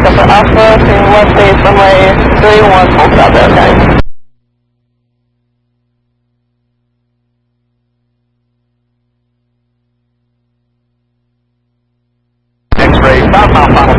pick up for Alpha, seeing left base runway 31, hold out there, okay? X-ray, southbound